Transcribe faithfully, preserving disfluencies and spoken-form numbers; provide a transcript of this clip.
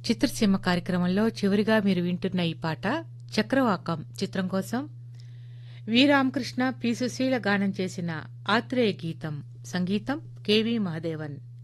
చిత్రసీమ కార్యక్రమంలో చివరిగా మీరు వింటున్న ఈ పాట చక్రవాకం చిత్రం కోసం వి రామకృష్ణ పి సుశీల గానం చేసిన ఆత్రేయ గీతం, సంగీతం కెవి మహదేవన్.